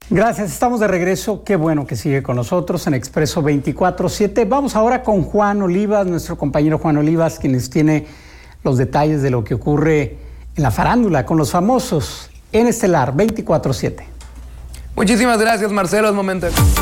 Gracias, estamos de regreso. Qué bueno que sigue con nosotros en Expreso 24/7. Vamos ahora con Juan Olivas, nuestro compañero Juan Olivas, quien nos tiene los detalles de lo que ocurre en la farándula con los famosos en Estelar 24/7. Muchísimas gracias, Marcelo. Es momento.